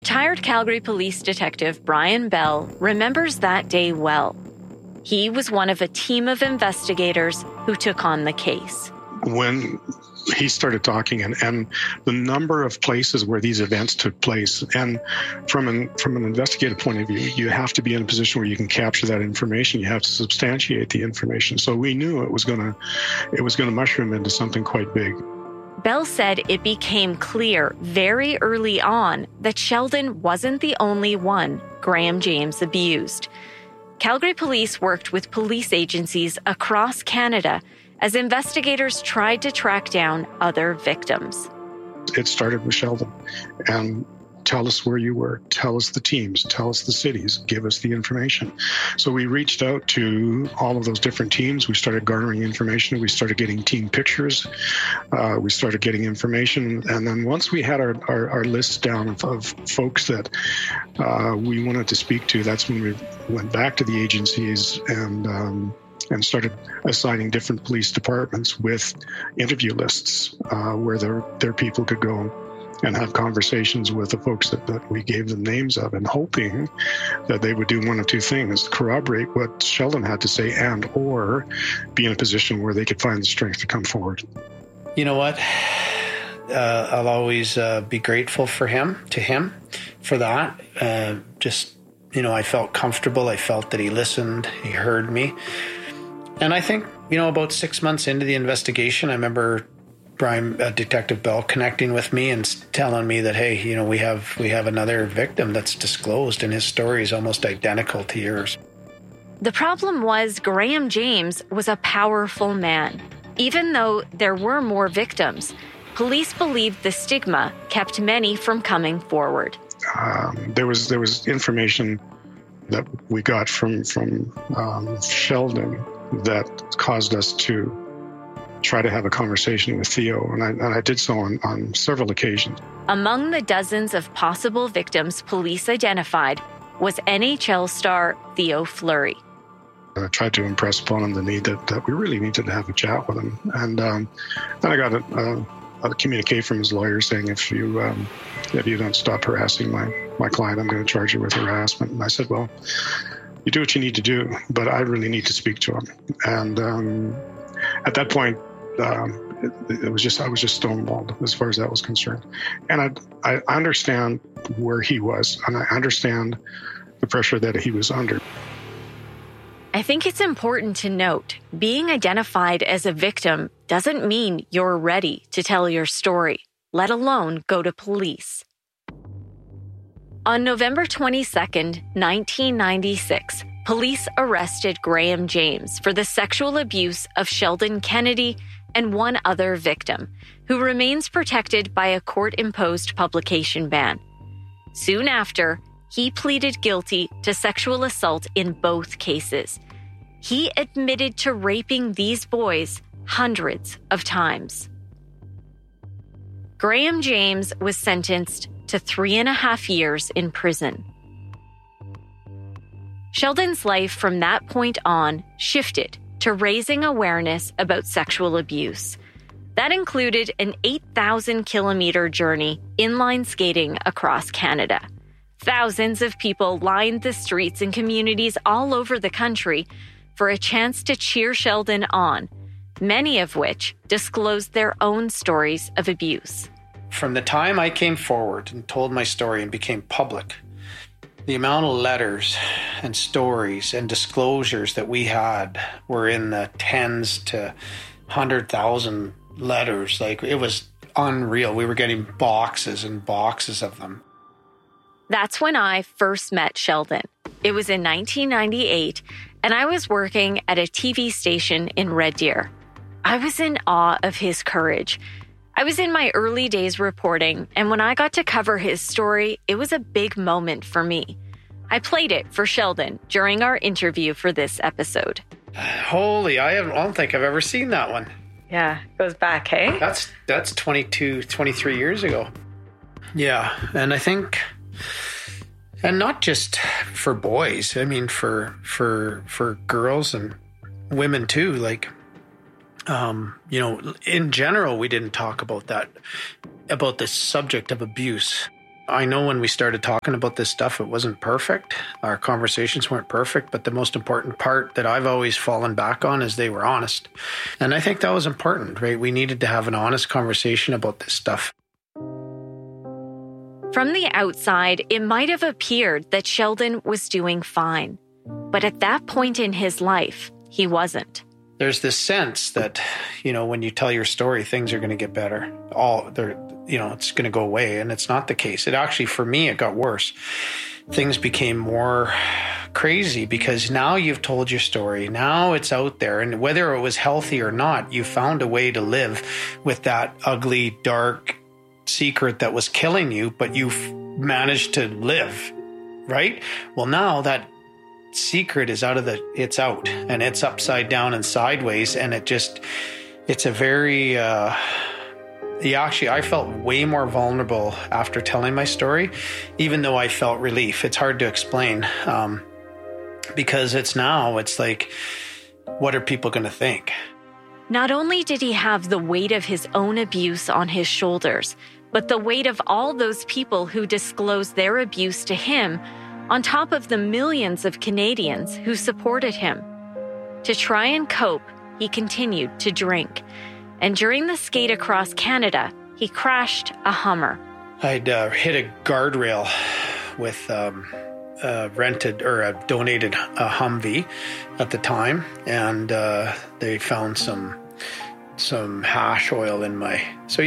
Retired Calgary Police Detective Brian Bell remembers that day well. He was one of a team of investigators who took on the case. When he started talking and the number of places where these events took place, and from an investigative point of view, you have to be in a position where you can capture that information. You have to substantiate the information. So we knew it was going to mushroom into something quite big. Bell said it became clear very early on that Sheldon wasn't the only one Graham James abused. Calgary police worked with police agencies across Canada as investigators tried to track down other victims. It started with Sheldon. And tell us where you were, tell us the teams, tell us the cities, give us the information. So we reached out to all of those different teams. We started garnering information. We started getting team pictures. We started getting information. And then once we had our list down of folks that we wanted to speak to, that's when we went back to the agencies and started assigning different police departments with interview lists where their people could go and have conversations with the folks that we gave them names of, and hoping that they would do one of two things: corroborate what Sheldon had to say and or be in a position where they could find the strength to come forward. You know what? I'll always be grateful to him for that. I felt comfortable. I felt that he listened. He heard me. And I think, about 6 months into the investigation, I remember Detective Bell connecting with me and telling me that, hey, we have another victim that's disclosed, and his story is almost identical to yours. The problem was Graham James was a powerful man. Even though there were more victims, police believed the stigma kept many from coming forward. There was information that we got from Sheldon that caused us to try to have a conversation with Theo, and I did so on several occasions. Among the dozens of possible victims police identified was NHL star Theo Fleury. I tried to impress upon him the need that we really needed to have a chat with him. And then I got a communique from his lawyer saying, if you don't stop harassing my client, I'm going to charge you with harassment. And I said, well, you do what you need to do, but I really need to speak to him. And at that point, I was just stonewalled as far as that was concerned. And I understand where he was, and I understand the pressure that he was under. I think it's important to note, being identified as a victim doesn't mean you're ready to tell your story, let alone go to police. On November 22nd, 1996, police arrested Graham James for the sexual abuse of Sheldon Kennedy and one other victim, who remains protected by a court-imposed publication ban. Soon after, he pleaded guilty to sexual assault in both cases. He admitted to raping these boys hundreds of times. Graham James was sentenced to 3.5 years in prison. Sheldon's life from that point on shifted to raising awareness about sexual abuse. That included an 8,000-kilometer journey inline skating across Canada. Thousands of people lined the streets in communities all over the country for a chance to cheer Sheldon on, many of which disclosed their own stories of abuse. From the time I came forward and told my story and became public, the amount of letters and stories and disclosures that we had were in the tens to 100,000 letters. Like, it was unreal. We were getting boxes and boxes of them. That's when I first met Sheldon. It was in 1998, and I was working at a TV station in Red Deer. I was in awe of his courage. I was in my early days reporting, and when I got to cover his story, it was a big moment for me. I played it for Sheldon during our interview for this episode. Holy, I don't think I've ever seen that one. Yeah, goes back, hey? That's 22, 23 years ago. Yeah, and I think... And not just for boys. I mean, for girls and women too. Like, in general, we didn't talk about that, about the subject of abuse. I know when we started talking about this stuff, it wasn't perfect. Our conversations weren't perfect, but the most important part that I've always fallen back on is they were honest. And I think that was important, right? We needed to have an honest conversation about this stuff. From the outside, it might have appeared that Sheldon was doing fine. But at that point in his life, he wasn't. There's this sense that, when you tell your story, things are going to get better. It's going to go away. And it's not the case. It actually, for me, it got worse. Things became more crazy because now you've told your story. Now it's out there. And whether it was healthy or not, you found a way to live with that ugly, dark secret that was killing you, but you've managed to live, right? Well, now that secret is it's out and it's upside down and sideways. And it's a very, I felt way more vulnerable after telling my story, even though I felt relief. It's hard to explain because it's like, what are people going to think? Not only did he have the weight of his own abuse on his shoulders, but the weight of all those people who disclosed their abuse to him, on top of the millions of Canadians who supported him. To try and cope, he continued to drink. And during the skate across Canada, he crashed a Hummer. I'd hit a guardrail with a donated Humvee at the time, and they found some hash oil in my...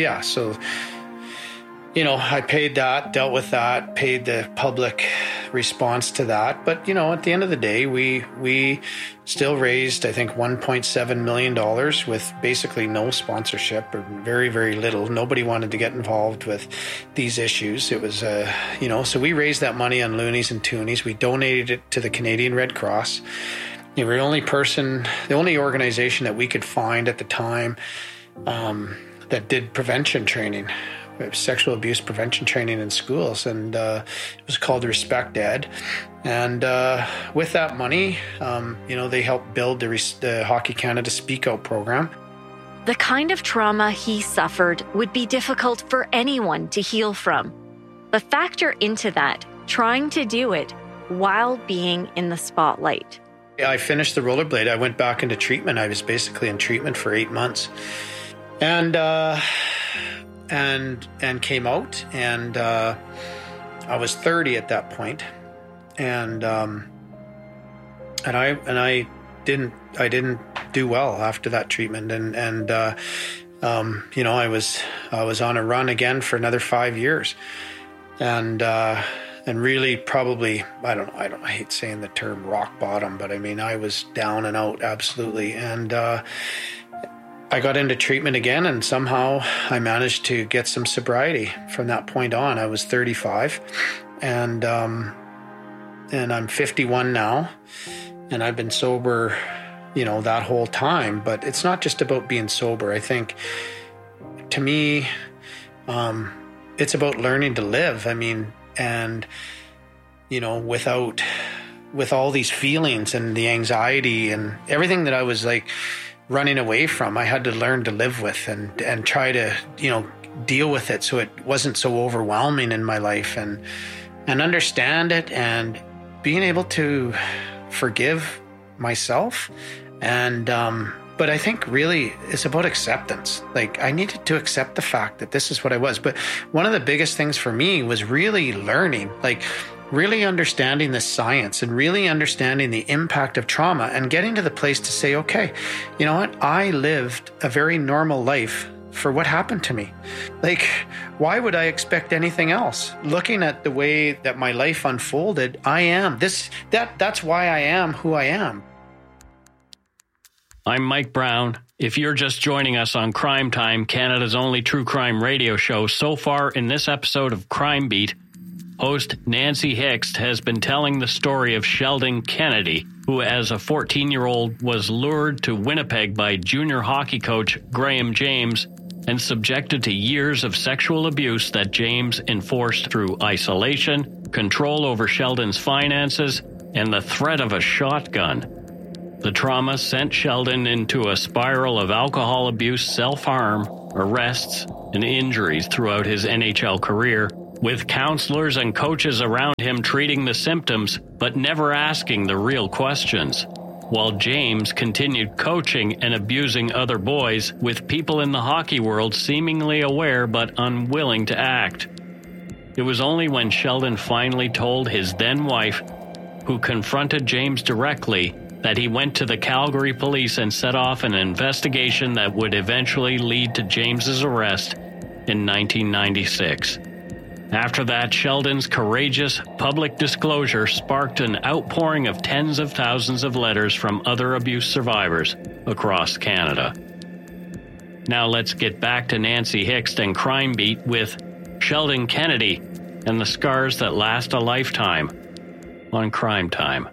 I paid that, dealt with that, paid the public response to that. But, at the end of the day, we still raised, I think, $1.7 million with basically no sponsorship or very, very little. Nobody wanted to get involved with these issues. It was, so we raised that money on loonies and toonies. We donated it to the Canadian Red Cross. They were the only organization that we could find at the time that did prevention training. Sexual abuse prevention training in schools, and it was called Respect Ed. And with that money, they helped build the Hockey Canada Speak Out program. The kind of trauma he suffered would be difficult for anyone to heal from. But factor into that, trying to do it while being in the spotlight. I finished the rollerblade. I went back into treatment. I was basically in treatment for 8 months. And came out, and I was 30 at that point, and I didn't do well after that treatment, and I was on a run again for another 5 years, and really probably I hate saying the term rock bottom, but I mean I was down and out absolutely, and I got into treatment again, and somehow I managed to get some sobriety from that point on. I was 35, and I'm 51 now, and I've been sober, that whole time. But it's not just about being sober. I think, to me, it's about learning to live. I mean, and with all these feelings and the anxiety and everything that I was like running away from, I had to learn to live with and try to, deal with it so it wasn't so overwhelming in my life, and understand it, and being able to forgive myself. And, but I think really it's about acceptance. Like, I needed to accept the fact that this is what I was. But one of the biggest things for me was really learning, really understanding the science and really understanding the impact of trauma, and getting to the place to say, okay, you know what? I lived a very normal life for what happened to me. Why would I expect anything else? Looking at the way that my life unfolded, that's why I am who I am. I'm Mike Brown. If you're just joining us on Crime Time, Canada's only true crime radio show, so far in this episode of Crime Beat, host Nancy Hixt has been telling the story of Sheldon Kennedy, who as a 14-year-old was lured to Winnipeg by junior hockey coach Graham James and subjected to years of sexual abuse that James enforced through isolation, control over Sheldon's finances, and the threat of a shotgun. The trauma sent Sheldon into a spiral of alcohol abuse, self-harm, arrests, and injuries throughout his NHL career, with counselors and coaches around him treating the symptoms but never asking the real questions, while James continued coaching and abusing other boys, with people in the hockey world seemingly aware but unwilling to act. It was only when Sheldon finally told his then wife, who confronted James directly, that he went to the Calgary police and set off an investigation that would eventually lead to James's arrest in 1996. After that, Sheldon's courageous public disclosure sparked an outpouring of tens of thousands of letters from other abuse survivors across Canada. Now let's get back to Nancy Hixt and Crime Beat with Sheldon Kennedy and the scars that last a lifetime on Crime Time.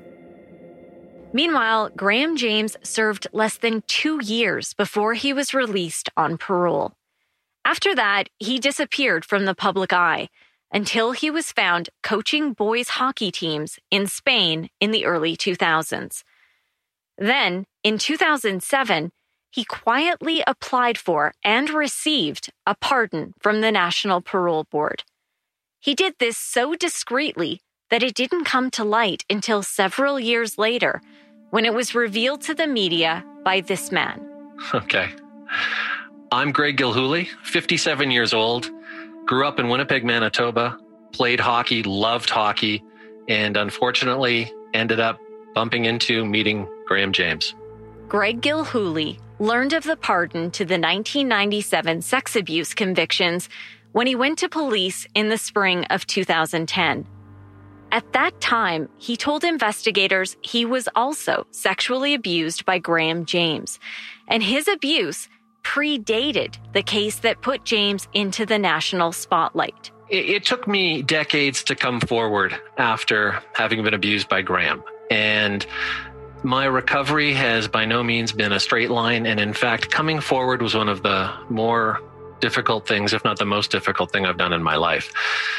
Meanwhile, Graham James served less than 2 years before he was released on parole. After that, he disappeared from the public eye until he was found coaching boys' hockey teams in Spain in the early 2000s. Then, in 2007, he quietly applied for and received a pardon from the National Parole Board. He did this so discreetly that it didn't come to light until several years later, when it was revealed to the media by this man. Okay. I'm Greg Gilhooly, 57 years old, grew up in Winnipeg, Manitoba, played hockey, loved hockey, and unfortunately ended up bumping into meeting Graham James. Greg Gilhooly learned of the pardon to the 1997 sex abuse convictions when he went to police in the spring of 2010. At that time, he told investigators he was also sexually abused by Graham James, and his abuse predated the case that put James into the national spotlight. It took me decades to come forward after having been abused by Graham, and my recovery has by no means been a straight line, and in fact, coming forward was one of the more difficult things, if not the most difficult thing I've done in my life.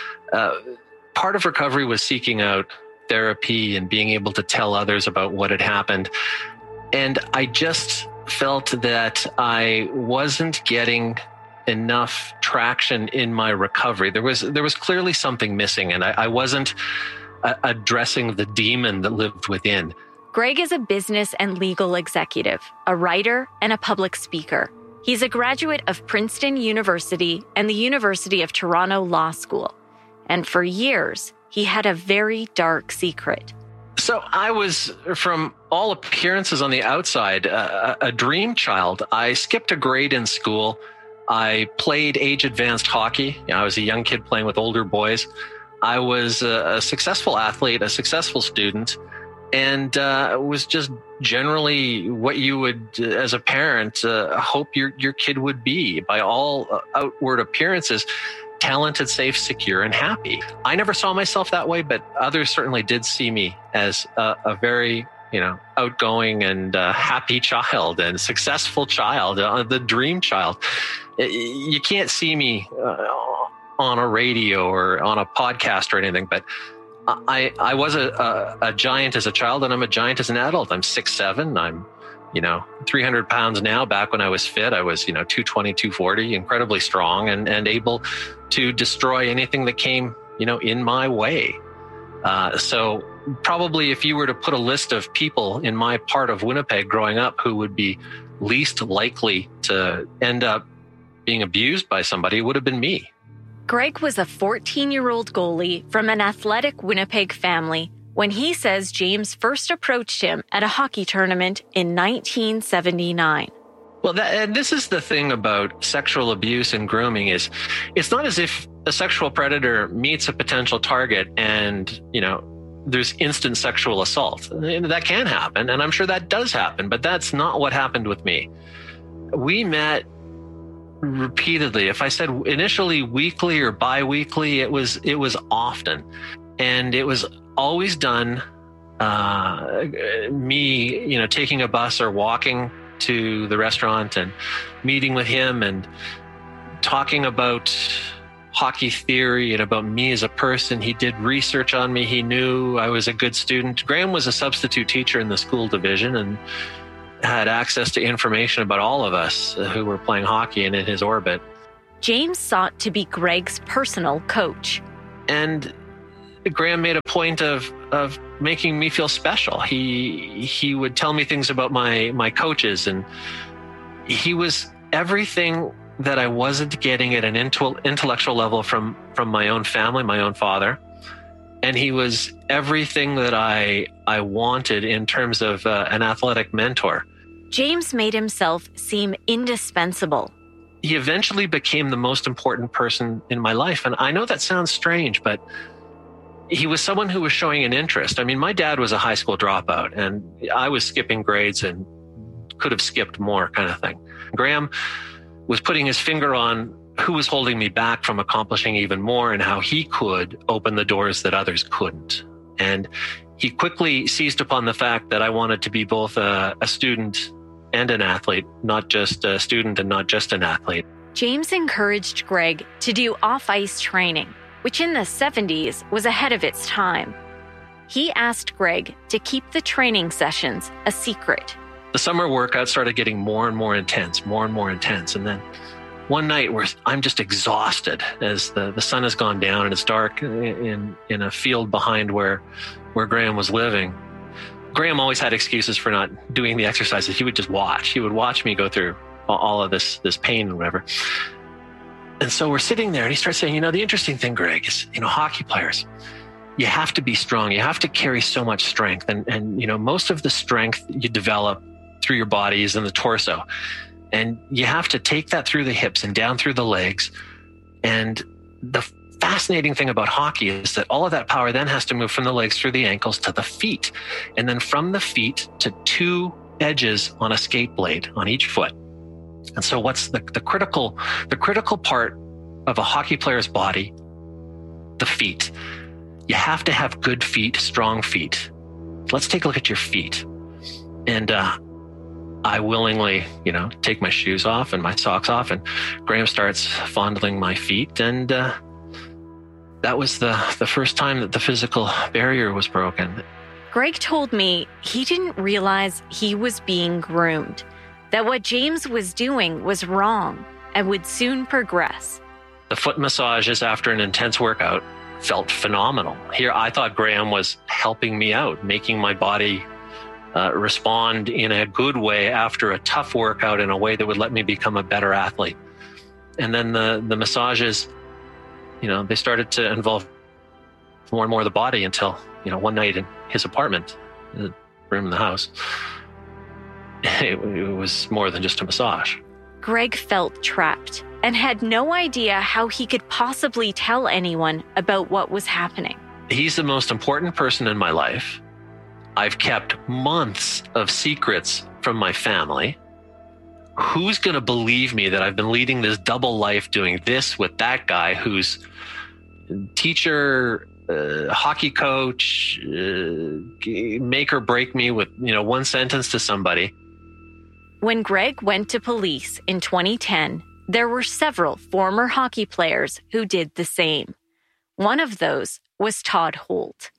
Part of recovery was seeking out therapy and being able to tell others about what had happened. And I just felt that I wasn't getting enough traction in my recovery. There was clearly something missing, and I wasn't addressing the demon that lived within. Greg is a business and legal executive, a writer, and a public speaker. He's a graduate of Princeton University and the University of Toronto Law School. And for years, he had a very dark secret. So I was, from all appearances on the outside, a dream child. I skipped a grade in school. I played age-advanced hockey. I was a young kid playing with older boys. I was a successful athlete, a successful student, and was just generally what you would, as a parent, hope your kid would be by all outward appearances. Talented, safe, secure, and happy. I never saw myself that way, but others certainly did see me as a very, outgoing and happy child and successful child, the dream child. You can't see me on a radio or on a podcast or anything, but I was a giant as a child, and I'm a giant as an adult. I'm 6'7". I'm 300 pounds now. Back when I was fit, I was, 220, 240, incredibly strong and able to destroy anything that came, in my way. So probably if you were to put a list of people in my part of Winnipeg growing up who would be least likely to end up being abused by somebody, it would have been me. Greg was a 14-year-old goalie from an athletic Winnipeg family when he says James first approached him at a hockey tournament in 1979. Well, and this is the thing about sexual abuse and grooming is it's not as if a sexual predator meets a potential target and, there's instant sexual assault. That can happen, and I'm sure that does happen, but that's not what happened with me. We met repeatedly. If I said initially weekly or bi-weekly, it was often. And it was always done me, taking a bus or walking to the restaurant and meeting with him and talking about hockey theory and about me as a person. He did research on me. He knew I was a good student. Graham was a substitute teacher in the school division and had access to information about all of us who were playing hockey and in his orbit. James sought to be Greg's personal coach. And Graham made a point of making me feel special. He would tell me things about my coaches, and he was everything that I wasn't getting at an intellectual level from my own family, my own father. And he was everything that I wanted in terms of an athletic mentor. James made himself seem indispensable. He eventually became the most important person in my life. And I know that sounds strange, but he was someone who was showing an interest. I mean, my dad was a high school dropout, and I was skipping grades and could have skipped more, kind of thing. Graham was putting his finger on who was holding me back from accomplishing even more and how he could open the doors that others couldn't. And he quickly seized upon the fact that I wanted to be both a student and an athlete, not just a student and not just an athlete. James encouraged Greg to do off-ice training, which in the 70s was ahead of its time. He asked Greg to keep the training sessions a secret. The summer workout started getting more and more intense. And then one night where I'm just exhausted as the sun has gone down and it's dark in a field behind where Graham was living. Graham always had excuses for not doing the exercises. He would just watch. He would watch me go through all of this pain and whatever. And so we're sitting there and he starts saying, the interesting thing, Greg, is, hockey players, you have to be strong. You have to carry so much strength. And most of the strength you develop through your body is in the torso. And you have to take that through the hips and down through the legs. And the fascinating thing about hockey is that all of that power then has to move from the legs through the ankles to the feet. And then from the feet to two edges on a skate blade on each foot. And so what's the critical part of a hockey player's body? The feet. You have to have good feet, strong feet. Let's take a look at your feet. And I willingly, take my shoes off and my socks off, and Graham starts fondling my feet. And that was the first time that the physical barrier was broken. Greg told me he didn't realize he was being groomed, that what James was doing was wrong and would soon progress. The foot massages after an intense workout felt phenomenal. Here, I thought Graham was helping me out, making my body respond in a good way after a tough workout in a way that would let me become a better athlete. And then the massages, they started to involve more and more of the body until, one night in his apartment, the room in the house, it was more than just a massage. Greg felt trapped and had no idea how he could possibly tell anyone about what was happening. He's the most important person in my life. I've kept months of secrets from my family. Who's going to believe me that I've been leading this double life doing this with that guy who's teacher, hockey coach, make or break me with, one sentence to somebody. When Greg went to police in 2010, there were several former hockey players who did the same. One of those was Todd Holt.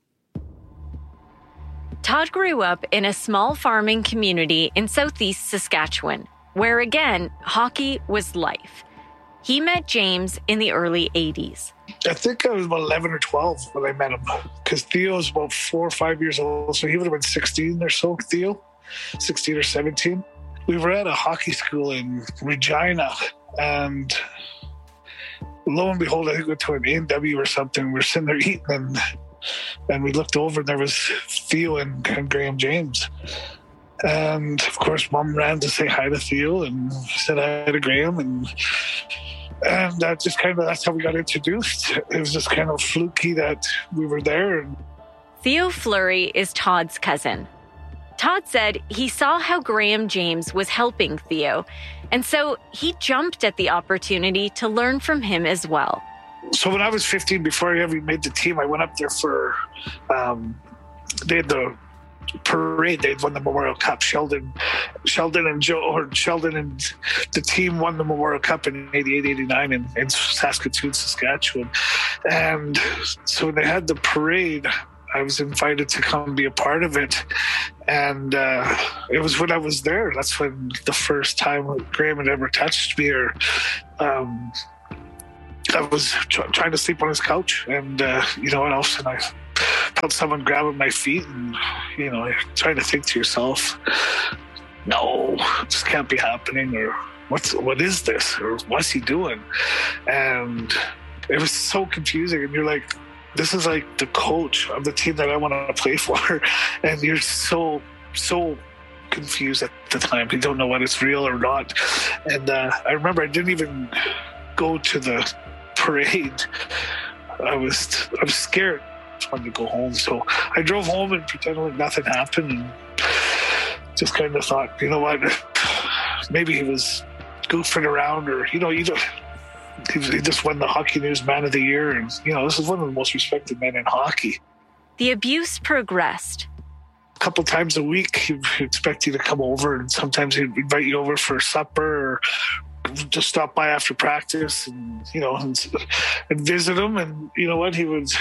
Todd grew up in a small farming community in southeast Saskatchewan, where again, hockey was life. He met James in the early 80s. I think I was about 11 or 12 when I met him, because Theo was about 4 or 5 years old, so he would have been 16 or so, Theo, 16 or 17. We were at a hockey school in Regina, and lo and behold, I think we went to an A&W or something. We were sitting there eating, and we looked over, and there was Theo and Graham James. And, of course, Mom ran to say hi to Theo and said hi to Graham, and that just that's how we got introduced. It was just kind of fluky that we were there. Theo Fleury is Todd's cousin. Todd said he saw how Graham James was helping Theo, and so he jumped at the opportunity to learn from him as well. So when I was 15, before I ever made the team, I went up there for, they had the parade. They'd won the Memorial Cup. Sheldon and the team won the Memorial Cup in 88, 89 in Saskatoon, Saskatchewan. And so when they had the parade, I was invited to come be a part of it. And it was when I was there. That's when the first time Graham had ever touched me or I was trying to sleep on his couch, and you know, and all of a sudden I felt someone grabbing my feet, and you know, you're trying to think to yourself, no, this can't be happening, or what is this, or what's he doing? And it was so confusing, and you're like, this is like the coach of the team that I want to play for, and you're so confused at the time. You don't know what is real or not. And I remember I didn't even go to the parade. I was scared. I just wanted to go home. So I drove home and pretended like nothing happened, and just kind of thought, you know what, maybe he was goofing around, or, you know, he just won the Hockey News Man of the Year. And, you know, this is one of the most respected men in hockey. The abuse progressed. A couple times a week, he'd expect you to come over, and sometimes he'd invite you over for supper, or just stop by after practice, and, you know, and visit him. And you know what, it was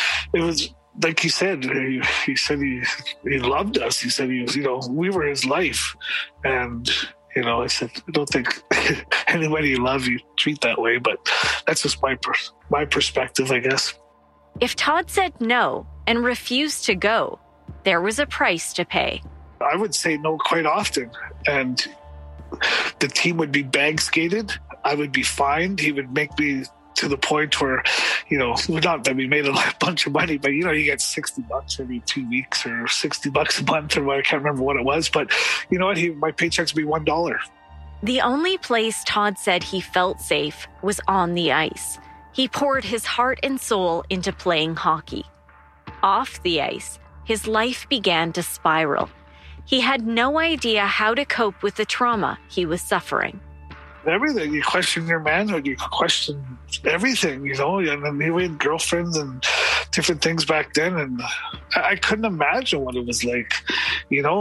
like he said, he said he loved us. He said he was, you know, we were his life. And, you know, I said, I don't think anybody you love you treat that way, but that's just my perspective, I guess. If Todd said no and refused to go, there was a price to pay. I would say no quite often, and the team would be bag skated. I would be fined. He would make me to the point where, you know, not that we made a bunch of money, but, you know, you get $60 every 2 weeks, or $60 a month, or what, I can't remember what it was. But you know what? My paychecks would be $1. The only place Todd said he felt safe was on the ice. He poured his heart and soul into playing hockey. Off the ice, his life began to spiral. He had no idea how to cope with the trauma he was suffering. Everything. You question your manhood. You question everything, you know. And then we had girlfriends and different things back then, and I couldn't imagine what it was like, you know.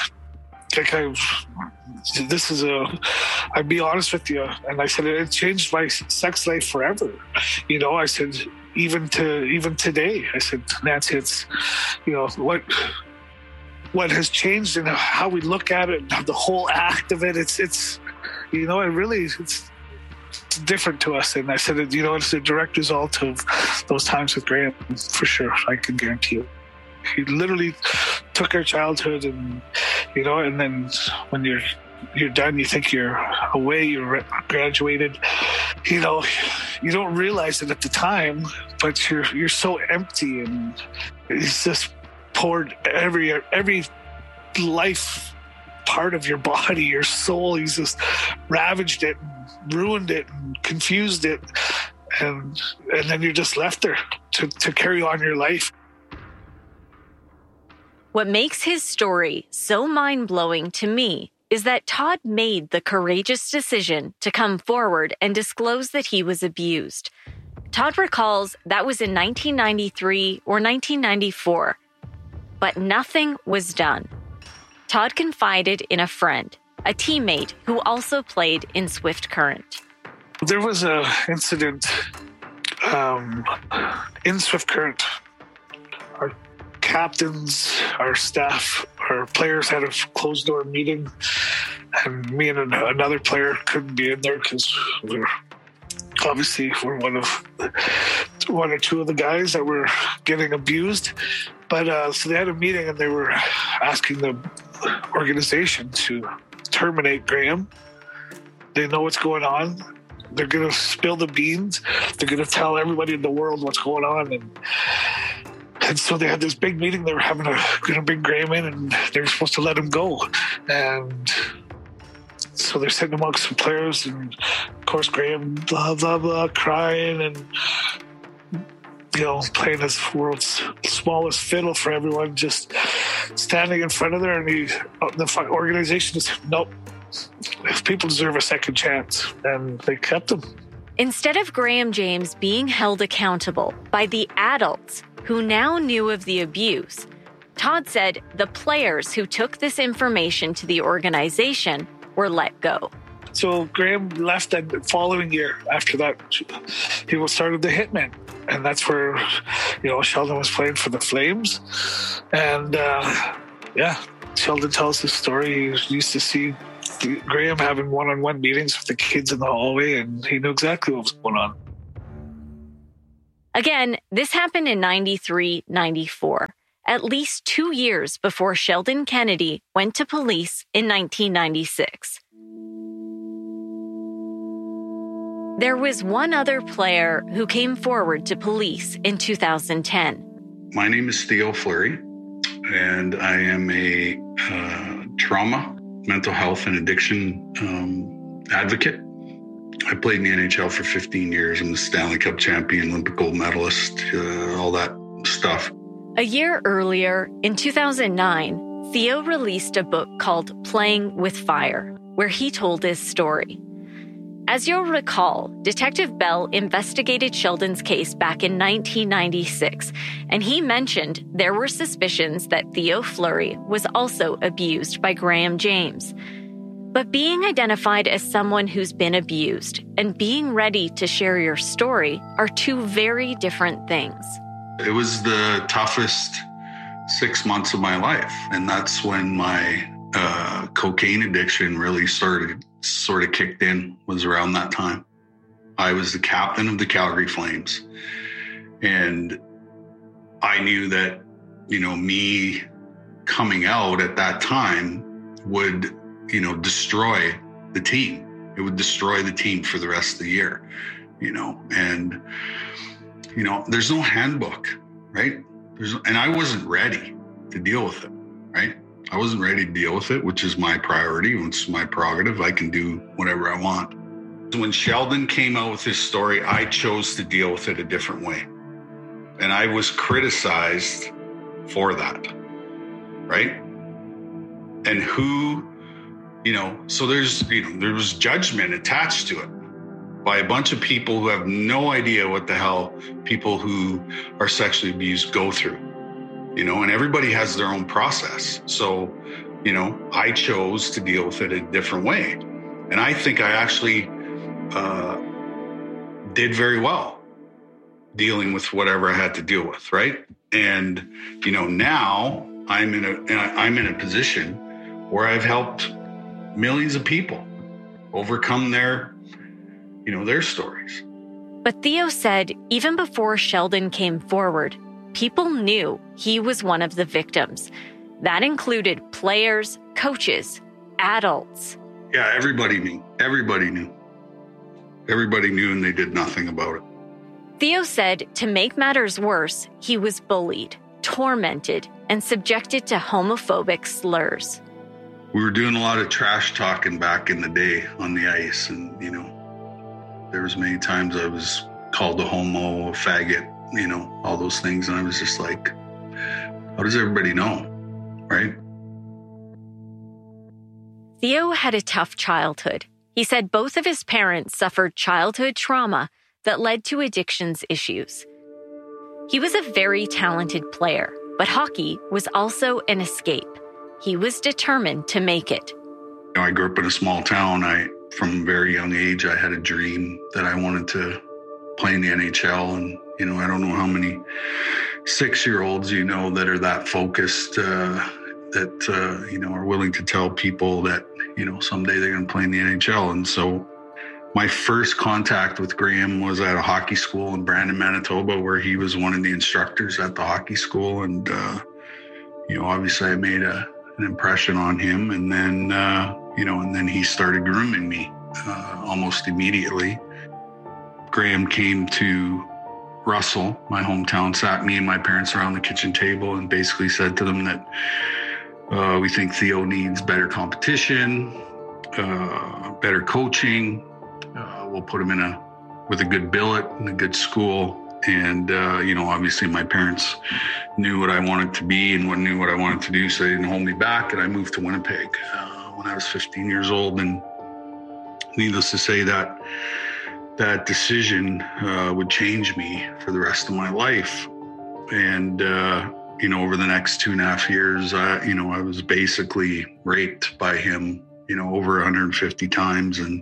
I'd be honest with you, and I said it changed my sex life forever. You know, I said even today, I said, Nancy, it's, you know, what has changed in how we look at it, the whole act of it. It's you know, it's different to us. And I said, you know, it's a direct result of those times with Graham, for sure. I can guarantee you. He literally took our childhood, and, you know, and then when you're done, you think you're away, you're graduated, you know, you don't realize it at the time, but you're so empty, and he's just poured every life part of your body, your soul. He's just ravaged it, and ruined it, and confused it, and then you're just left there to carry on your life. What makes his story so mind-blowing to me is that Todd made the courageous decision to come forward and disclose that he was abused. Todd recalls that was in 1993 or 1994, but nothing was done. Todd confided in a friend, a teammate who also played in Swift Current. There was an incident in Swift Current. Our captains, our staff, our players had a closed-door meeting, and me and another player couldn't be in there because we're one or two of the guys that were getting abused. But so they had a meeting, and they were asking the organization to terminate Graham. They know what's going on. They're going to spill the beans. They're going to tell everybody in the world what's going on. And so they had this big meeting. They were going to bring Graham in, and they were supposed to let him go. And so they're sitting amongst some players, and of course Graham, blah, blah, blah, crying and, you know, playing his world's smallest fiddle for everyone, just standing in front of there. And the organization just, nope, people deserve a second chance. And they kept him. Instead of Graham James being held accountable by the adults who now knew of the abuse, Todd said the players who took this information to the organization were let go. So Graham left the following year. After that, he started the Hitmen. And that's where, you know, Sheldon was playing for the Flames. And, Sheldon tells the story. He used to see Graham having one-on-one meetings with the kids in the hallway, and he knew exactly what was going on. Again, this happened in 93-94, at least 2 years before Sheldon Kennedy went to police in 1996. There was one other player who came forward to police in 2010. My name is Theo Fleury, and I am a trauma, mental health, and addiction advocate. I played in the NHL for 15 years. I'm the Stanley Cup champion, Olympic gold medalist, all that stuff. A year earlier, in 2009, Theo released a book called Playing with Fire, where he told his story. As you'll recall, Detective Bell investigated Sheldon's case back in 1996, and he mentioned there were suspicions that Theo Fleury was also abused by Graham James. But being identified as someone who's been abused and being ready to share your story are two very different things. It was the toughest 6 months of my life, and that's when my cocaine addiction really sort of kicked in, was around that time. I was the captain of the Calgary Flames, and I knew that, me coming out at that time would, destroy the team. It would destroy the team for the rest of the year, and, there's no handbook, right? And I wasn't ready to deal with it, right? I wasn't ready to deal with it, which is my priority. It's my prerogative. I can do whatever I want. When Sheldon came out with his story, I chose to deal with it a different way. And I was criticized for that, right? And so there was judgment attached to it by a bunch of people who have no idea what the hell people who are sexually abused go through. And everybody has their own process. So, I chose to deal with it a different way. And I think I actually did very well dealing with whatever I had to deal with, right? And, now I'm in a position where I've helped millions of people overcome their stories. But Theo said even before Sheldon came forward, people knew he was one of the victims. That included players, coaches, adults. Yeah, everybody knew. Everybody knew, and they did nothing about it. Theo said to make matters worse, he was bullied, tormented, and subjected to homophobic slurs. We were doing a lot of trash talking back in the day on the ice, and, there was many times I was called a homo, a faggot, all those things. And I was just like, how does everybody know, right? Theo had a tough childhood. He said both of his parents suffered childhood trauma that led to addictions issues. He was a very talented player, but hockey was also an escape. He was determined to make it. I grew up in a small town. From a very young age, I had a dream that I wanted to play in the NHL. And, I don't know how many 6-year-olds, that are that focused, that are willing to tell people that, someday they're going to play in the NHL. And so my first contact with Graham was at a hockey school in Brandon, Manitoba, where he was one of the instructors at the hockey school. And, obviously I made an impression on him. And then, and then he started grooming me almost immediately. Graham came to Russell, my hometown, sat me and my parents around the kitchen table and basically said to them that we think Theo needs better competition, better coaching. We'll put him with a good billet in a good school. And, obviously my parents knew what I wanted to be and knew what I wanted to do, so they didn't hold me back. And I moved to Winnipeg when I was 15 years old. And needless to say, that decision would change me for the rest of my life. And, over the next 2.5 years, I was basically raped by him, over 150 times. And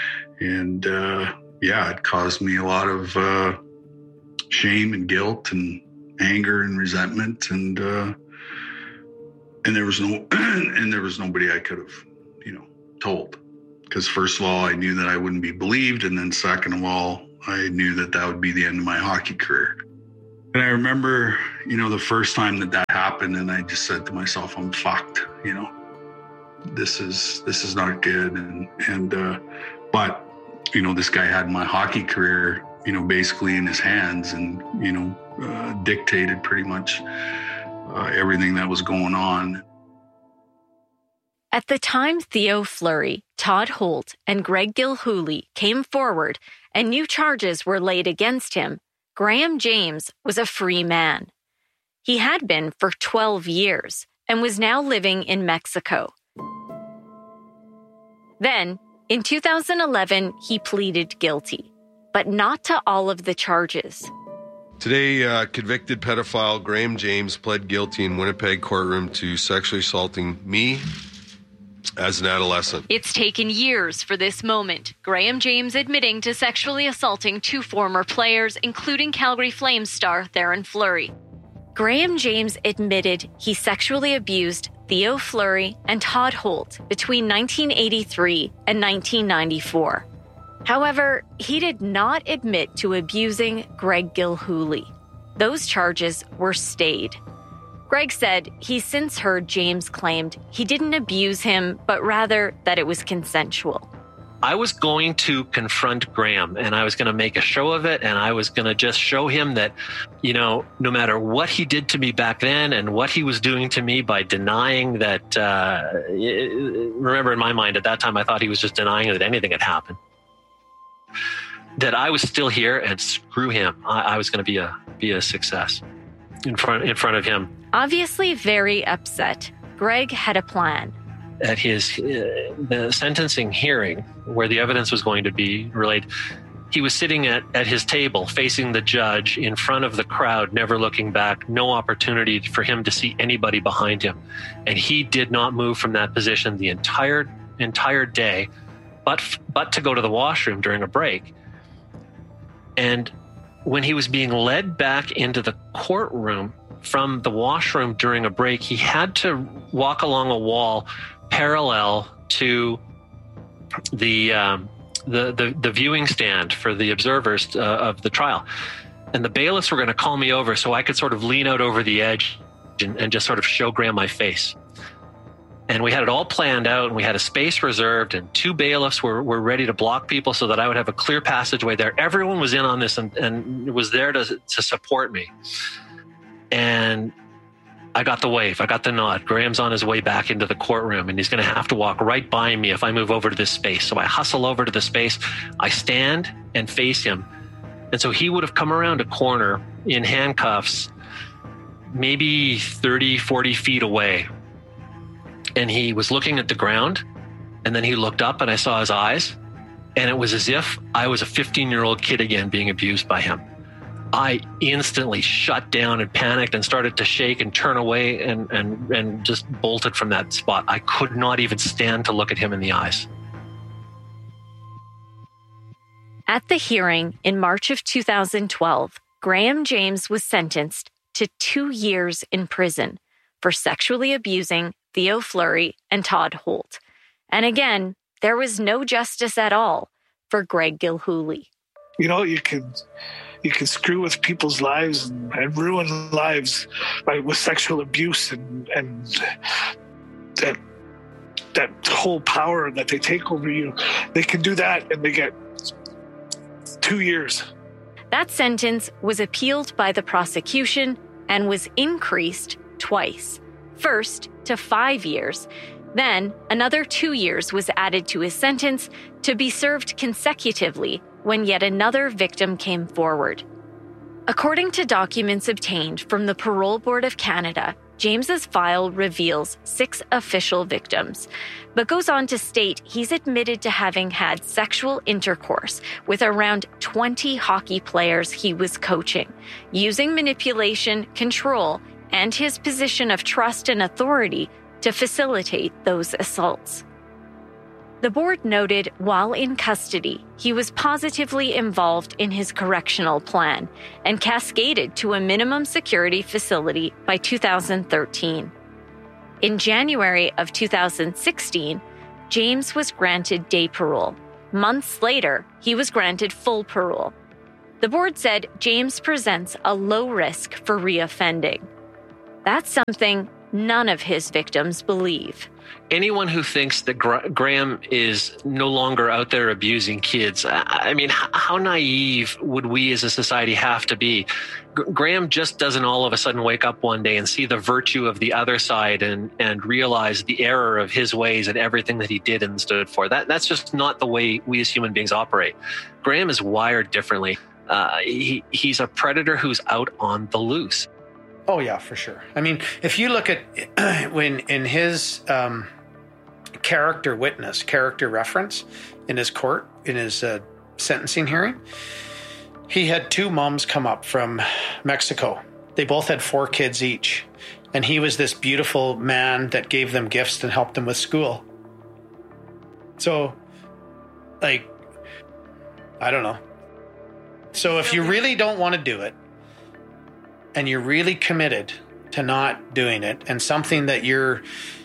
it caused me a lot of shame and guilt and anger and resentment. And there was nobody I could have, told. Because first of all, I knew that I wouldn't be believed. And then second of all, I knew that would be the end of my hockey career. And I remember, the first time that happened, and I just said to myself, I'm fucked, this is not good. But this guy had my hockey career, basically in his hands, and, dictated pretty much everything that was going on. At the time Theo Fleury, Todd Holt, and Greg Gilhooly came forward and new charges were laid against him, Graham James was a free man. He had been for 12 years and was now living in Mexico. Then, in 2011, he pleaded guilty, but not to all of the charges. Today, convicted pedophile Graham James pled guilty in Winnipeg courtroom to sexually assaulting me as an adolescent. It's taken years for this moment. Graham James admitting to sexually assaulting 2 former players, including Calgary Flames star Theoren Fleury. Graham James admitted he sexually abused Theo Fleury and Todd Holt between 1983 and 1994. However, he did not admit to abusing Greg Gilhooly. Those charges were stayed. Greg said he's since heard James claimed he didn't abuse him, but rather that it was consensual. I was going to confront Graham, and I was going to make a show of it, and I was going to just show him that, no matter what he did to me back then and what he was doing to me by denying that, remember in my mind at that time, I thought he was just denying that anything had happened, that I was still here, and screw him. I was going to be a success in front of him. Obviously very upset, Greg had a plan. At the sentencing hearing, where the evidence was going to be relayed, he was sitting at his table facing the judge in front of the crowd, never looking back, no opportunity for him to see anybody behind him. And he did not move from that position the entire day, but to go to the washroom during a break. And when he was being led back into the courtroom from the washroom during a break, he had to walk along a wall parallel to the viewing stand for the observers of the trial. And the bailiffs were going to call me over so I could sort of lean out over the edge and just sort of show Graham my face. And we had it all planned out, and we had a space reserved, and 2 bailiffs were ready to block people so that I would have a clear passageway there. Everyone was in on this and was there to support me. And I got the wave. I got the nod. Graham's on his way back into the courtroom, and he's going to have to walk right by me if I move over to this space. So I hustle over to the space. I stand and face him. And so he would have come around a corner in handcuffs, maybe 30, 40 feet away. And he was looking at the ground, and then he looked up and I saw his eyes, and it was as if I was a 15-year-old kid again being abused by him. I instantly shut down and panicked and started to shake and turn away and just bolted from that spot. I could not even stand to look at him in the eyes. At the hearing in March of 2012, Graham James was sentenced to 2 years in prison for sexually abusing Theo Fleury and Todd Holt. And again, there was no justice at all for Greg Gilhooly. You can screw with people's lives and ruin lives with sexual abuse and that whole power that they take over you. They can do that, and they get 2 years. That sentence was appealed by the prosecution and was increased twice. First to 5 years. Then another 2 years was added to his sentence to be served consecutively when yet another victim came forward. According to documents obtained from the Parole Board of Canada, James's file reveals 6 official victims, but goes on to state he's admitted to having had sexual intercourse with around 20 hockey players he was coaching, using manipulation, control, and his position of trust and authority to facilitate those assaults. The board noted while in custody, he was positively involved in his correctional plan and cascaded to a minimum security facility by 2013. In January of 2016, James was granted day parole. Months later, he was granted full parole. The board said James presents a low risk for reoffending. That's something none of his victims believe. Anyone who thinks that Graham is no longer out there abusing kids, I mean, how naive would we as a society have to be? Graham just doesn't all of a sudden wake up one day and see the virtue of the other side and realize the error of his ways and everything that he did and stood for. That's just not the way we as human beings operate. Graham is wired differently. He's a predator who's out on the loose. Oh, yeah, for sure. I mean, if you look at when in his character reference in his court, in his sentencing hearing, he had 2 moms come up from Mexico. They both had 4 kids each. And he was this beautiful man that gave them gifts and helped them with school. So, like, I don't know. So if you really don't want to do it, and you're really committed to not doing it, and something that you've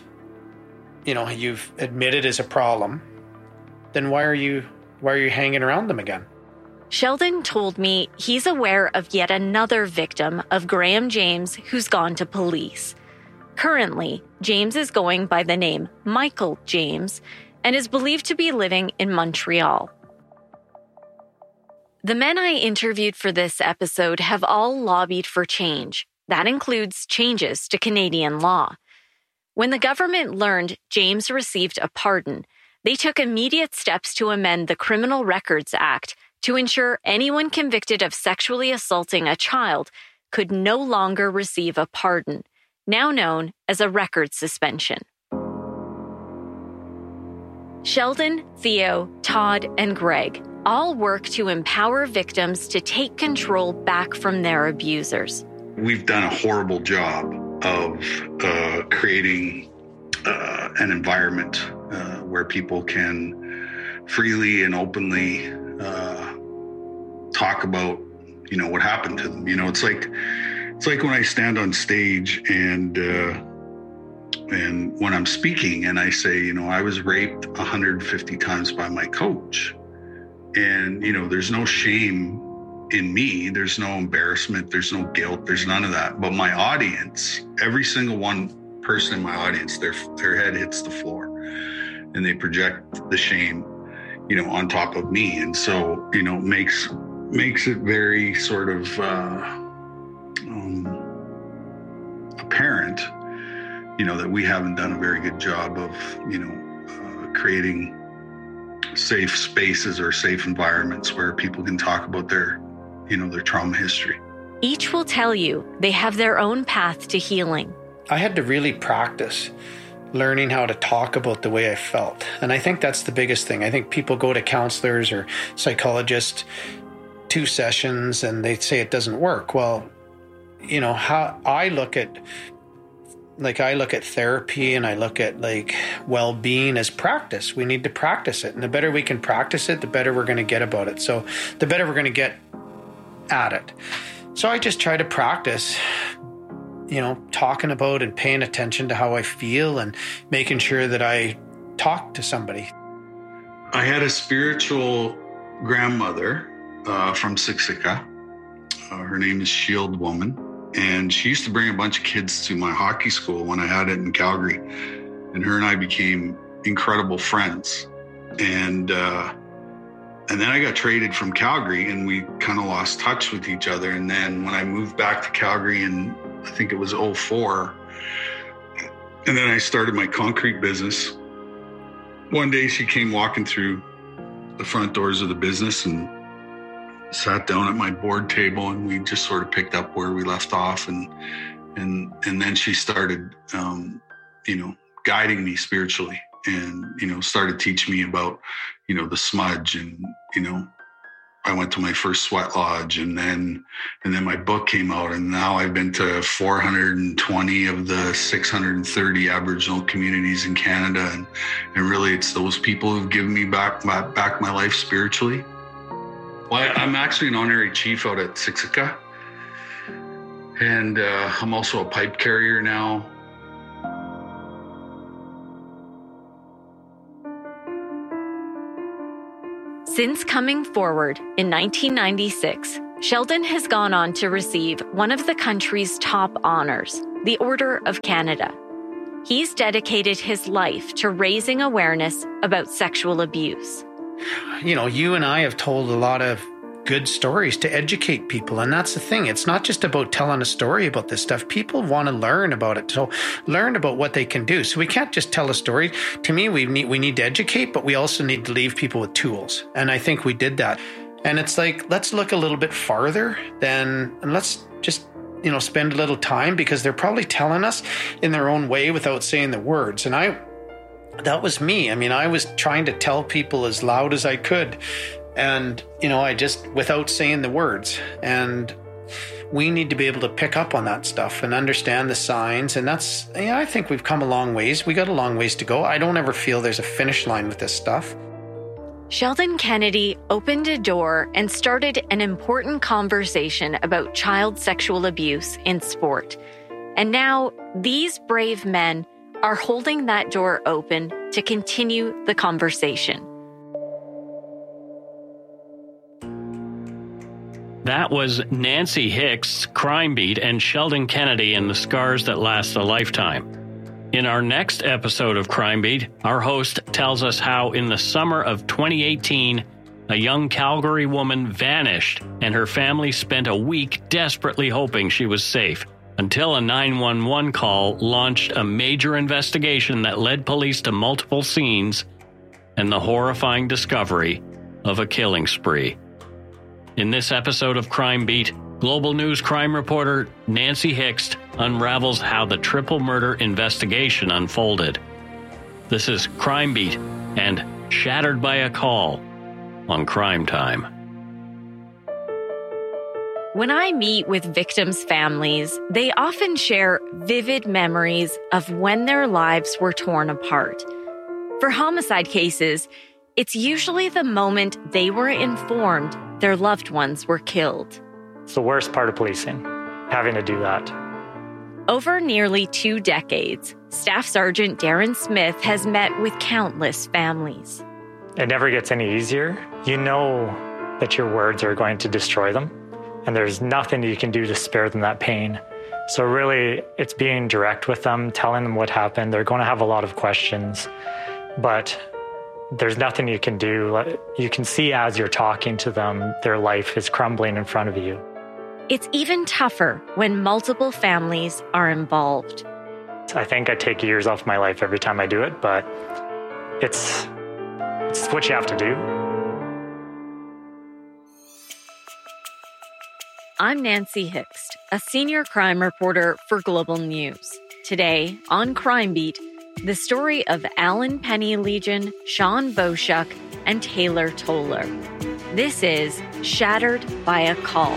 admitted is a problem, then why are you hanging around them again? Sheldon told me he's aware of yet another victim of Graham James who's gone to police. Currently, James is going by the name Michael James and is believed to be living in Montreal. The men I interviewed for this episode have all lobbied for change. That includes changes to Canadian law. When the government learned James received a pardon, they took immediate steps to amend the Criminal Records Act to ensure anyone convicted of sexually assaulting a child could no longer receive a pardon, now known as a record suspension. Sheldon, Theo, Todd, and Greg all work to empower victims to take control back from their abusers. We've done a horrible job of creating an environment where people can freely and openly talk about, what happened to them. It's like when I stand on stage and when I'm speaking and I say, I was raped 150 times by my coach. And, there's no shame in me. There's no embarrassment. There's no guilt. There's none of that. But my audience, every single one person in my audience, their head hits the floor and they project the shame, on top of me. And so, makes it very sort of apparent, that we haven't done a very good job of, creating safe spaces or safe environments where people can talk about their trauma history. Each will tell you they have their own path to healing. I had to really practice learning how to talk about the way I felt. And I think that's the biggest thing. I think people go to counselors or psychologists 2 sessions and they say it doesn't work. Well, how I look at therapy and I look at well-being as practice. We need to practice it. And the better we can practice it, the better we're going to get about it. So the better we're going to get at it. So I just try to practice, talking about and paying attention to how I feel and making sure that I talk to somebody. I had a spiritual grandmother from Siksika. Her name is Shield Woman. And she used to bring a bunch of kids to my hockey school when I had it in Calgary. And her and I became incredible friends. And then I got traded from Calgary and we kind of lost touch with each other. And then when I moved back to Calgary in, I think it was 2004, and then I started my concrete business. One day she came walking through the front doors of the business and sat down at my board table and we just sort of picked up where we left off. And then she started, guiding me spiritually and, started teaching me about, the smudge and, I went to my first sweat lodge and then my book came out and now I've been to 420 of the 630 Aboriginal communities in Canada. And really it's those people who've given me back my life spiritually. Well, I'm actually an honorary chief out at Siksika, and I'm also a pipe carrier now. Since coming forward in 1996, Sheldon has gone on to receive one of the country's top honors, the Order of Canada. He's dedicated his life to raising awareness about sexual abuse. You know, you and I have told a lot of good stories to educate people. And that's the thing. It's not just about telling a story about this stuff. People want to learn about it. So learn about what they can do. So we can't just tell a story. To me, we need to educate, but we also need to leave people with tools. And I think we did that. And it's like, let's look a little bit farther and let's just, spend a little time, because they're probably telling us in their own way without saying the words. And that was me. I mean, I was trying to tell people as loud as I could. And, I just, without saying the words. And we need to be able to pick up on that stuff and understand the signs. And that's, I think we've come a long ways. We got a long ways to go. I don't ever feel there's a finish line with this stuff. Sheldon Kennedy opened a door and started an important conversation about child sexual abuse in sport. And now these brave men are holding that door open to continue the conversation. That was Nancy Hicks, Crime Beat, and Sheldon Kennedy in The Scars That Last a Lifetime. In our next episode of Crime Beat, our host tells us how in the summer of 2018, a young Calgary woman vanished and her family spent a week desperately hoping she was safe, until a 911 call launched a major investigation that led police to multiple scenes and the horrifying discovery of a killing spree. In this episode of Crime Beat, Global News crime reporter Nancy Hicks unravels how the triple murder investigation unfolded. This is Crime Beat and Shattered by a Call on Crime Time. When I meet with victims' families, they often share vivid memories of when their lives were torn apart. For homicide cases, it's usually the moment they were informed their loved ones were killed. It's the worst part of policing, having to do that. Over nearly 2 decades, Staff Sergeant Darren Smith has met with countless families. It never gets any easier. You know that your words are going to destroy them, and there's nothing you can do to spare them that pain. So really, it's being direct with them, telling them what happened. They're going to have a lot of questions, but there's nothing you can do. You can see as you're talking to them, their life is crumbling in front of you. It's even tougher when multiple families are involved. I think I take years off my life every time I do it, but it's what you have to do. I'm Nancy Hicks, a senior crime reporter for Global News. Today on Crime Beat, the story of Alan Penny Legion, Sean Boshuk, and Taylor Toller. This is Shattered by a Call.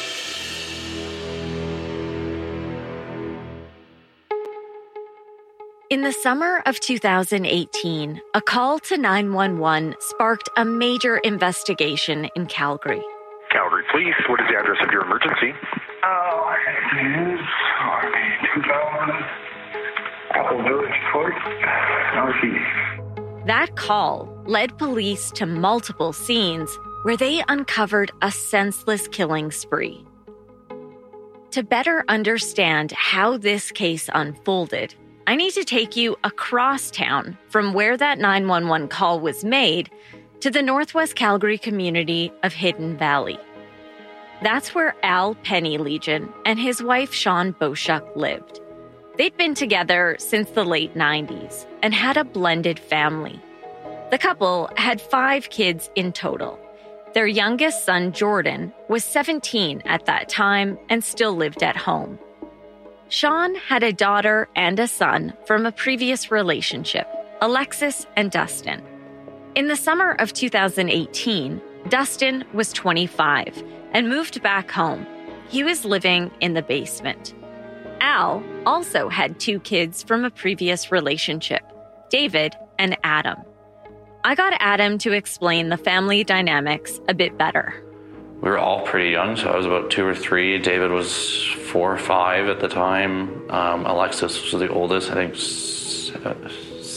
In the summer of 2018, a call to 911 sparked a major investigation in Calgary. Calgary Police, what is the address of your emergency? It is RB 2000, Apple Village Court, Northeast. That call led police to multiple scenes where they uncovered a senseless killing spree. To better understand how this case unfolded, I need to take you across town from where that 911 call was made to the Northwest Calgary community of Hidden Valley. That's where Al Penny Legion and his wife Sean Boshuk lived. They'd been together since the late 90s and had a blended family. The couple had 5 kids in total. Their youngest son, Jordan, was 17 at that time and still lived at home. Sean had a daughter and a son from a previous relationship, Alexis and Dustin. In the summer of 2018, Dustin was 25 and moved back home. He was living in the basement. Al also had 2 kids from a previous relationship, David and Adam. I got Adam to explain the family dynamics a bit better. We were all pretty young, so I was about 2 or 3. David was 4 or 5 at the time. Alexis was the oldest, I think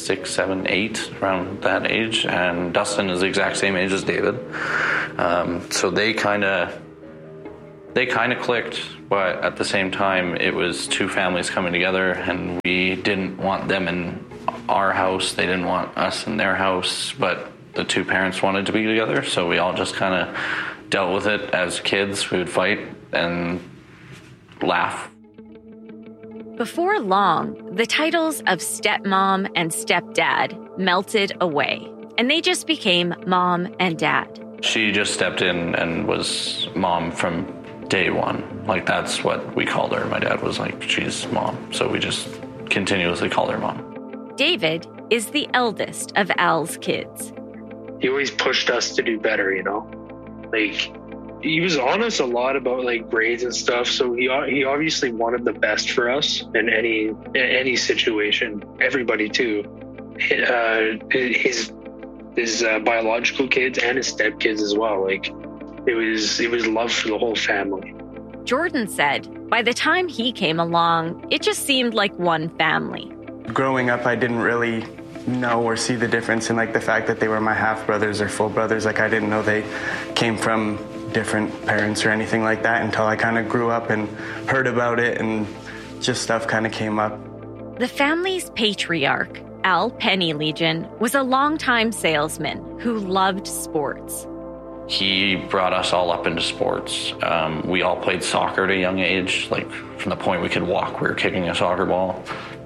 6, 7, 8, around that age. And Dustin is the exact same age as David. So they kind of clicked, but at the same time, it was two families coming together, and we didn't want them in our house. They didn't want us in their house, but the two parents wanted to be together, so we all just kind of dealt with it as kids. We would fight and laugh. Before long, the titles of stepmom and stepdad melted away, and they just became mom and dad. She just stepped in and was mom from day one. Like, that's what we called her. My dad was like, she's mom. So we just continuously called her mom. David is the eldest of Al's kids. He always pushed us to do better, you know? Like, he was honest a lot about like grades and stuff. So he obviously wanted the best for us in any situation. Everybody too. His biological kids and his stepkids as well. Like, it was love for the whole family. Jordan said by the time he came along, it just seemed like one family. Growing up, I didn't really know or see the difference in like the fact that they were my half brothers or full brothers. Like, I didn't know they came from different parents or anything like that until I kind of grew up and heard about it, and just stuff kind of came up. The family's patriarch, Al Pennylegion, was a longtime salesman who loved sports. He brought us all up into sports. We all played soccer at a young age. Like, from the point we could walk, we were kicking a soccer ball.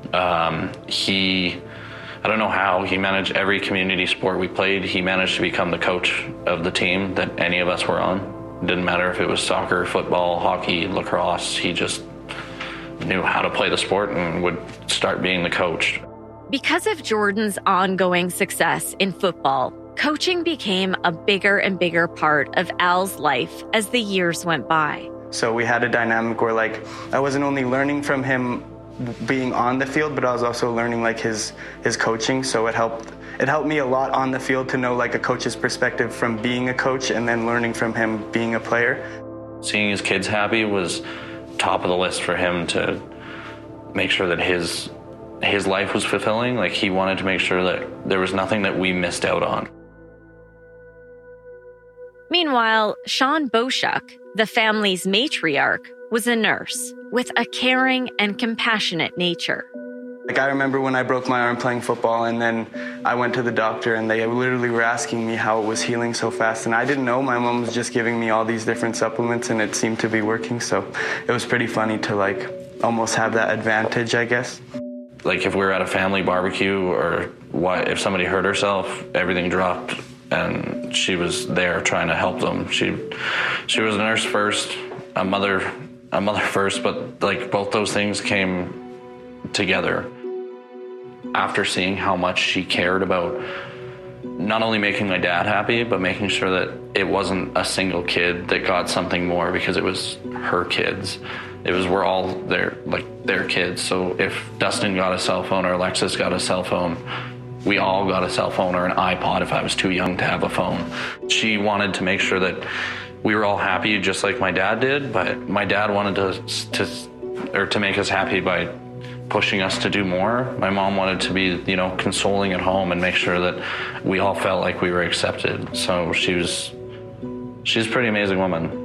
I don't know how, he managed every community sport we played. He managed to become the coach of the team that any of us were on. It didn't matter if it was soccer, football, hockey, lacrosse. He just knew how to play the sport and would start being the coach. Because of Jordan's ongoing success in football, coaching became a bigger and bigger part of Al's life as the years went by. So we had a dynamic where, like, I wasn't only learning from him being on the field, but I was also learning like his coaching. So it helped me a lot on the field to know like a coach's perspective from being a coach, and then learning from him being a player. Seeing his kids happy was top of the list for him, to make sure that his life was fulfilling. Like, he wanted to make sure that there was nothing that we missed out on. Meanwhile, Sean Boshuk, the family's matriarch, was a nurse with a caring and compassionate nature. Like, I remember when I broke my arm playing football, and then I went to the doctor, and they literally were asking me how it was healing so fast. And I didn't know. My mom was just giving me all these different supplements, and it seemed to be working. So it was pretty funny to like almost have that advantage, I guess. Like, if we were at a family barbecue or if somebody hurt herself, everything dropped, and she was there trying to help them. She was a nurse first, a mother first, but like both those things came together. After seeing how much she cared about not only making my dad happy, but making sure that it wasn't a single kid that got something more because it was her kids. We're all their kids. So if Dustin got a cell phone or Alexis got a cell phone, we all got a cell phone or an iPod if I was too young to have a phone. She wanted to make sure that we were all happy just like my dad did, but my dad wanted to make us happy by pushing us to do more. My mom wanted to be, consoling at home and make sure that we all felt like we were accepted. So she's a pretty amazing woman.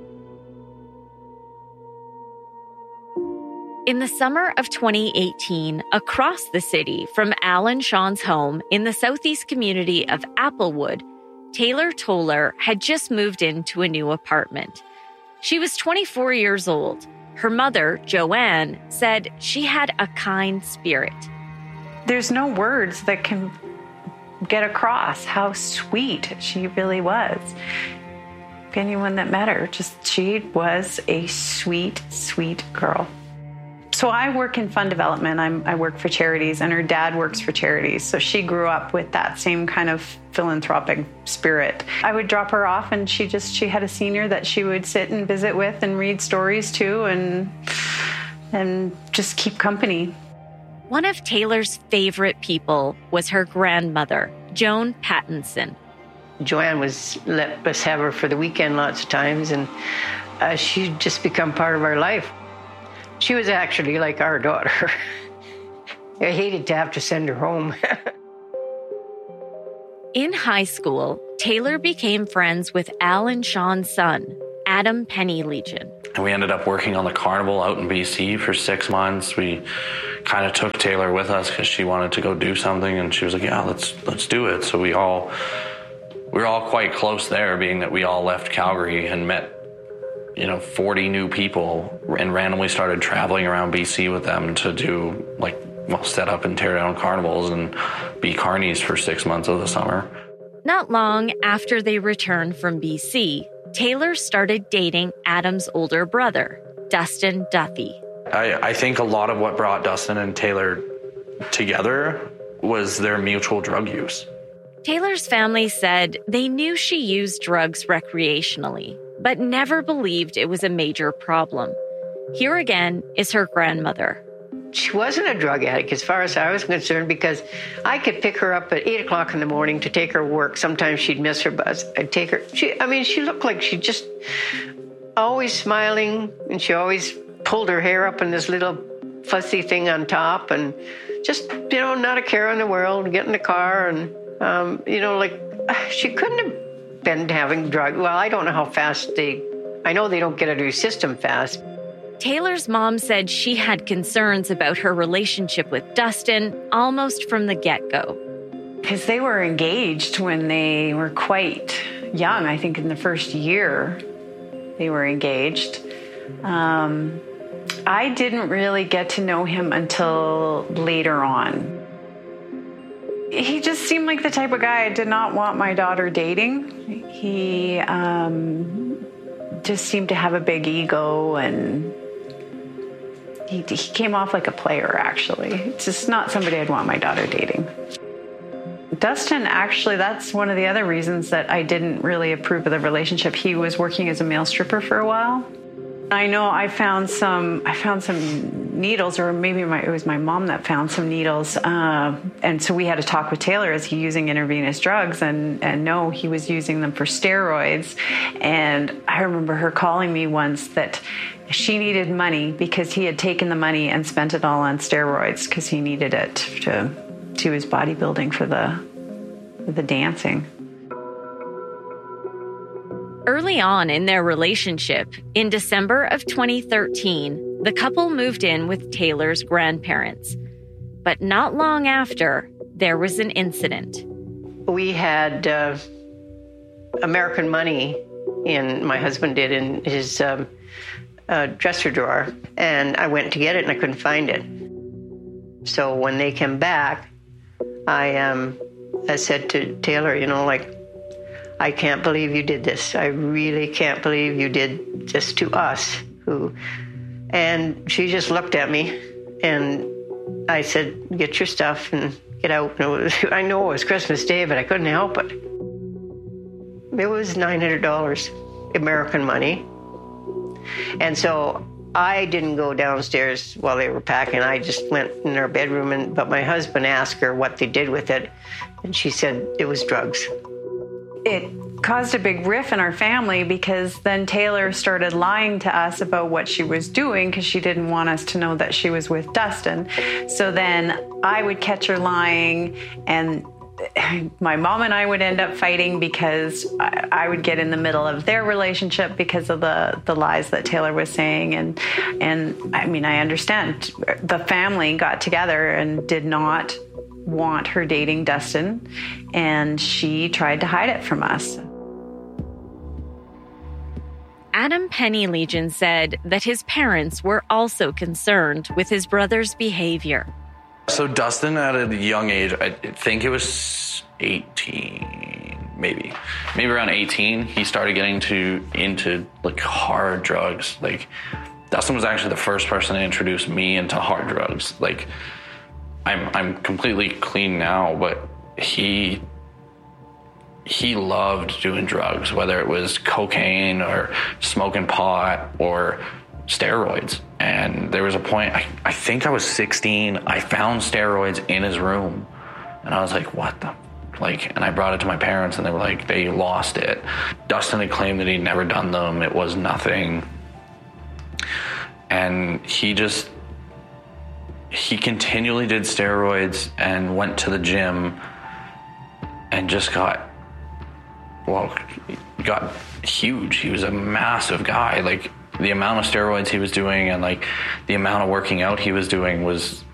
In the summer of 2018, across the city from Al and Sean's home in the southeast community of Applewood, Taylor Toller had just moved into a new apartment. She was 24 years old. Her mother, Joanne, said she had a kind spirit. There's no words that can get across how sweet she really was. Anyone that met her, she was a sweet, sweet girl. So I work in fund development. I work for charities, and her dad works for charities. So she grew up with that same kind of philanthropic spirit. I would drop her off, and she had a senior that she would sit and visit with and read stories to and just keep company. One of Taylor's favorite people was her grandmother, Joan Pattinson. Joanne let us have her for the weekend lots of times, and she'd just become part of our life. She was actually like our daughter. I hated to have to send her home. In high school, Taylor became friends with Al and Sean's son, Adam Penny-Legion. And we ended up working on the carnival out in BC for 6 months. We kind of took Taylor with us because she wanted to go do something, and she was like, yeah, let's do it. So we were all quite close there, being that we all left Calgary and met 40 new people and randomly started traveling around BC with them to do set up and tear down carnivals and be carnies for 6 months of the summer. Not long after they returned from BC, Taylor started dating Adam's older brother, Dustin Duthie. I think a lot of what brought Dustin and Taylor together was their mutual drug use. Taylor's family said they knew she used drugs recreationally, but never believed it was a major problem. Here again is her grandmother. She wasn't a drug addict as far as I was concerned, because I could pick her up at 8 o'clock in the morning to take her to work. Sometimes she'd miss her bus. I'd take her. She looked like she just always smiling, and she always pulled her hair up in this little fussy thing on top, and just, not a care in the world, get in the car, and, she couldn't have been having drugs. Well, I don't know how fast I know they don't get out of your system fast. Taylor's mom said she had concerns about her relationship with Dustin almost from the get-go. Because they were engaged when they were quite young. I think in the first year they were engaged. I didn't really get to know him until later on. He just seemed like the type of guy I did not want my daughter dating. He just seemed to have a big ego, and he came off like a player, actually. It's just not somebody I'd want my daughter dating. Dustin, actually, that's one of the other reasons that I didn't really approve of the relationship. He was working as a male stripper for a while. I know I found some needles, or maybe it was my mom that found some needles. And so we had to talk with Taylor, is he using intravenous drugs? And no, he was using them for steroids. And I remember her calling me once that she needed money because he had taken the money and spent it all on steroids because he needed it to his bodybuilding for the dancing. Early on in their relationship, in December of 2013, the couple moved in with Taylor's grandparents. But not long after, there was an incident. We had American money my husband did in his dresser drawer, and I went to get it and I couldn't find it. So when they came back, I said to Taylor, I can't believe you did this. I really can't believe you did this to us. And she just looked at me, and I said, get your stuff and get out. I know it was Christmas Day, but I couldn't help it. It was $900 American money. And so I didn't go downstairs while they were packing. I just went in their bedroom, but my husband asked her what they did with it, and she said it was drugs. It caused a big rift in our family because then Taylor started lying to us about what she was doing because she didn't want us to know that she was with Dustin. So then I would catch her lying, and my mom and I would end up fighting because I would get in the middle of their relationship because of the lies that Taylor was saying. And I understand the family got together and did not want her dating Dustin, and she tried to hide it from us. Adam Penny-Legion said that his parents were also concerned with his brother's behavior. So Dustin, at a young age, I think it was 18, maybe around 18, he started getting into hard drugs. Dustin was actually the first person to introduce me into hard drugs. I'm completely clean now, but he loved doing drugs, whether it was cocaine or smoking pot or steroids. And there was a point, I think I was 16, I found steroids in his room, and I was like, what the? And I brought it to my parents, and they were like, they lost it. Dustin had claimed that he'd never done them, it was nothing. And he he continually did steroids and went to the gym and just got huge. He was a massive guy. Like, the amount of steroids he was doing and like the amount of working out he was doing was